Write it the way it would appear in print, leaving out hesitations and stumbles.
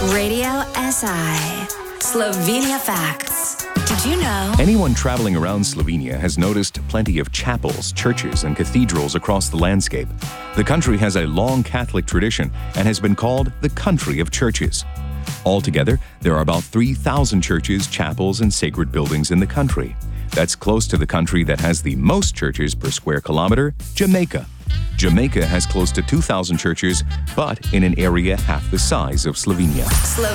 Radio SI. Slovenia Facts. Did you know? Anyone traveling around Slovenia has noticed plenty of chapels, churches, and cathedrals across the landscape. The country has a long Catholic tradition and has been called the country of churches. Altogether, there are about 3,000 churches, chapels, and sacred buildings in the country. That's close to the country that has the most churches per square kilometer, Jamaica. Jamaica has close to 2,000 churches, but in an area half the size of Slovenia.